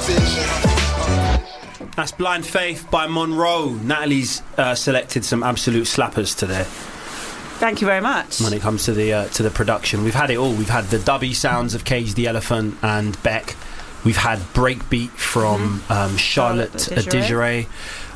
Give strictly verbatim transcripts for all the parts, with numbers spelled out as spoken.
That's Blind Faith by Monroe. Natalie's uh, selected some absolute slappers today. Thank you very much. When it comes to the uh, to the production, we've had it all. We've had the dubby sounds of Cage the Elephant and Beck. We've had breakbeat from mm-hmm. um, Charlotte Adijere.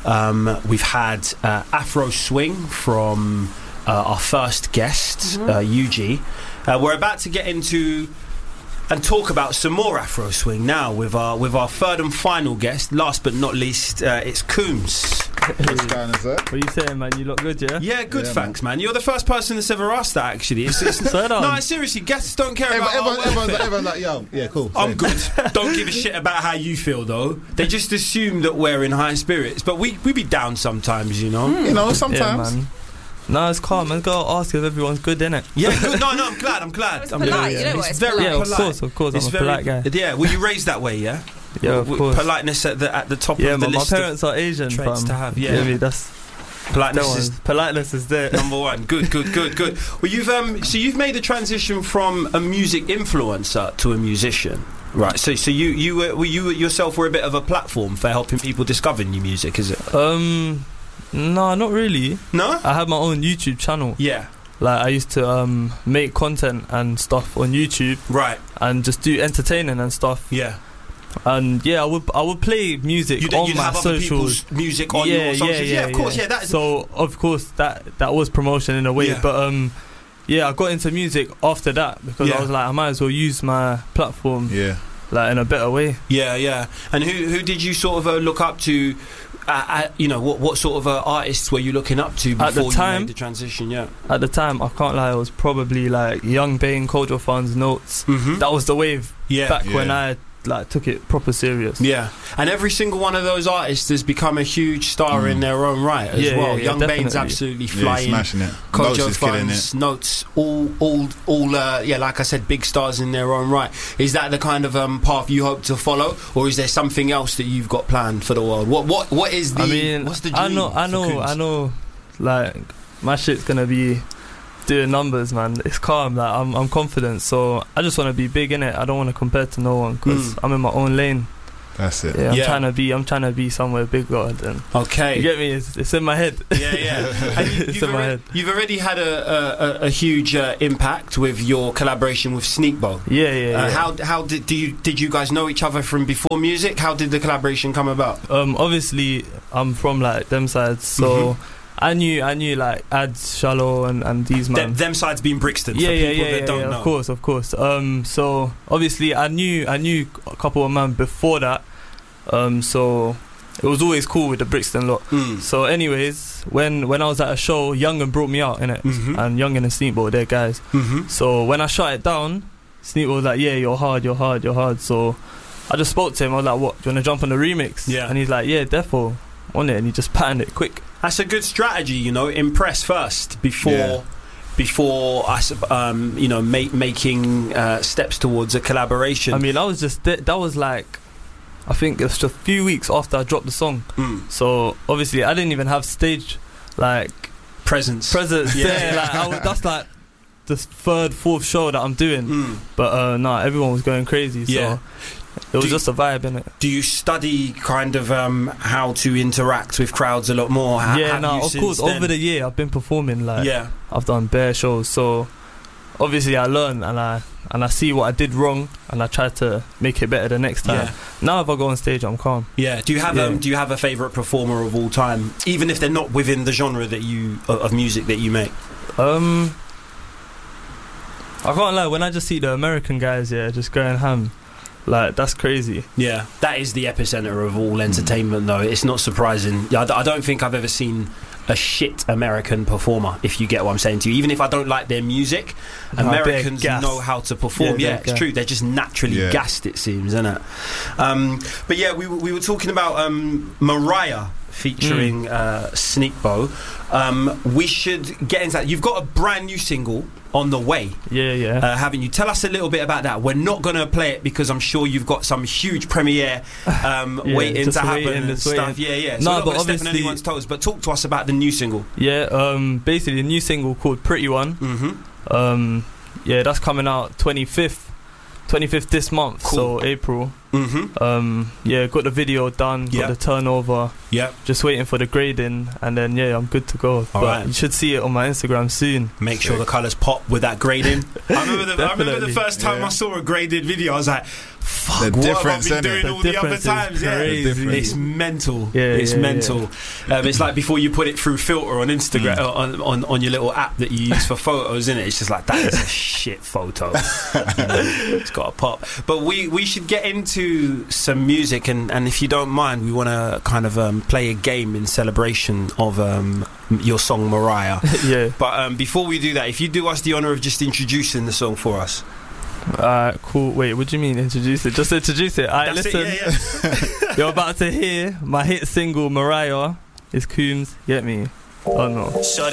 Um, we've had uh, Afro Swing from uh, our first guest, mm-hmm. uh, U G. Uh, we're about to get into and talk about some more Afro Swing now with our with our third and final guest. Last but not least, uh, it's Coombs. What's going on, sir? What are you saying, man? You look good, yeah? Yeah, good, yeah, thanks, man. man. You're the first person that's ever asked that, actually. It's, it's, no, seriously, guests don't care everyone, about everyone, our everyone's, like, everyone's like, yo, yeah, cool. I'm good. Don't give a shit about how you feel, though. They just assume that we're in high spirits. But we, we be down sometimes, you know? Mm. You know, sometimes. Yeah, man. No, it's calm. Man, gotta ask if everyone's good, innit? Yeah, good. No, no, I'm glad. I'm glad. It's I'm polite, glad. you know what? It's It's very polite. Yeah, of polite. course, of course. It's I'm a very, polite guy. Yeah, were you raised that way, yeah? Yeah, of course. Politeness at the at the top yeah, of the my, list. my parents are Asian, traits fam. to have. Yeah, yeah I mean, that's politeness is politeness is there. number one. Good, good, good, good. Well, you've um, so you've made the transition from a music influencer to a musician, right? So, so you you were, were you yourself were a bit of a platform for helping people discover new music, is it? Um, no, not really. No, I have my own YouTube channel. Yeah. Like I used to um, make content and stuff on YouTube, right, and just do entertaining and stuff. Yeah, and yeah, I would I would play music you'd, on you'd my have other socials. people's music on yeah, your socials. Yeah, Yeah, yeah, of course. yeah. Yeah, that is so of course that that was promotion in a way, yeah. but um, yeah, I got into music after that because yeah. I was like, I might as well use my platform, yeah, like in a better way. Yeah, yeah. And who who did you sort of uh, look up to? Uh, uh, you know, what what sort of uh, artists were you looking up to before at the time, you made the transition? Yeah, at the time, I can't lie, it was probably like Young Bane, Kojo Funds, Notes. Mm-hmm. That was the wave. Yeah, back yeah. when I like took it proper serious. Yeah, and every single one of those artists has become a huge star mm. in their own right as yeah, well. Yeah, Young yeah, Bane's definitely. absolutely yeah, flying, smashing it. Kojo Notes is killing Funds, it. Notes, all, all, all. Uh, yeah, like I said, big stars in their own right. Is that the kind of um, path you hope to follow, or is there something else that you've got planned for the world? What, what, what is the? I mean, what's the dream I know, I know, for I know. Like my shit's gonna be doing numbers, man. It's calm. Like I'm, I'm confident. So I just want to be big in it. I don't want to compare to no one because mm. I'm in my own lane. That's it. Yeah, I'm yeah. trying to be. I'm trying to be somewhere bigger. Than, okay, you get me? It's, it's in my head. Yeah, yeah. And you, it's you've, in my already, head. you've already had a, a, a huge uh, impact with your collaboration with Sneakbo. Yeah, yeah. Uh, yeah. how how did do you did you guys know each other from before music? How did the collaboration come about? Um, obviously, I'm from like them sides, so. Mm-hmm. I knew, I knew, like Ads, Shallow, and, and these man. Them, them sides being Brixton. Yeah, for yeah, people yeah, that yeah, don't yeah know. Of course, of course. Um, so obviously, I knew, I knew a couple of men before that. Um, so it was always cool with the Brixton lot. Mm. So, anyways, when when I was at a show, Young'un brought me out innit, mm-hmm. and Young'un and Sneakbo, they're guys. Mm-hmm. So when I shut it down, Sneakbo was like, "Yeah, you're hard, you're hard, you're hard." So I just spoke to him. I was like, "What? Do you want to jump on the remix?" Yeah. And he's like, "Yeah, defo on it," and he just patterned it quick. That's a good strategy, you know. Impress first before, yeah. before us, um, you know, make, making uh, steps towards a collaboration. I mean, I was just th- that was like, I think it was just a few weeks after I dropped the song. Mm. So obviously, I didn't even have stage like presence. Presence. Yeah. yeah, like I was, that's like the third, fourth show that I'm doing. Mm. But uh, nah, everyone was going crazy. So Yeah. it was Do just a vibe, innit? Do you study kind of um, how to interact with crowds a lot more? Ha- Yeah, have no, you of since course. then? Over the year, I've been performing. Like, yeah, I've done bare shows. So obviously, I learn and I and I see what I did wrong, and I try to make it better the next time. Yeah. Now, if I go on stage, I'm calm. yeah. Do you have Yeah. um, do you have a favourite performer of all time, even if they're not within the genre that you of, of music that you make? Um, I can't lie. When I just see the American guys, yeah, just going ham, like that's crazy. Yeah, that is the epicenter of all entertainment, though. It's not surprising. I, d- I don't think I've ever seen a shit American performer, if you get what I'm saying to you. Even if I don't like their music, No, Americans they're gassed. know how to perform. Yeah, Yeah, they're it's gassed. true. They're just naturally Yeah. gassed, it seems, isn't it? Um, but yeah, we, w- we were talking about um, Mariah featuring Mm. uh, Sneakbo. Um, we should get into that. You've got a brand new single on the way, Yeah, yeah. uh, haven't you? Tell us a little bit about that. We're not going to play it because I'm sure you've got some huge premiere um, Yeah, waiting just to happen waiting, and just stuff. waiting. Yeah, yeah. So No, we're not but gonna step on obviously- anyone's toes, but talk to us about the new single. Yeah, um, basically a new single called Pretty One. Mm-hmm. Um, yeah, that's coming out twenty-fifth, twenty-fifth this month, Cool. so April. Mm-hmm. Um, yeah, got the video done, got Yep. the turnover. Yep. Just waiting for the grading, and then yeah, I'm good to go. All but right. you should see it on my Instagram soon. Make sure the colours pop with that grading. I remember the, I remember the Definitely. first time Yeah. I saw a graded video, I was like, fuck, The what have I difference, been innit? doing The all the other difference is times? Yeah. crazy. The difference. It's mental. Yeah, it's yeah, mental. Um, it's like before you put it through filter on Instagram, Mm. uh, on, on on your little app that you use for photos, isn't it? It's just like, that is a shit photo. You know, it's got a pop. But we, we should get into some music, and, and if you don't mind, we want to kind of um, play a game in celebration of um, your song Mariah. Yeah. But um, before we do that, if you do us the honour of just introducing the song for us. Alright, cool. Wait, what do you mean introduce it? Just introduce it. Alright, That's listen. it, yeah, yeah. You're about to hear my hit single Mariah. It's Coombs. Get me? Oh no.